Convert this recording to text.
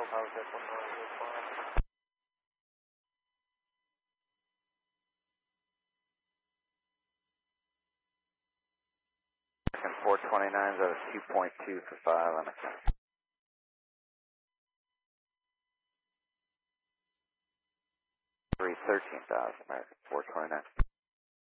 And 429, that was 2.2 for 5 limit. 13,000, American 429.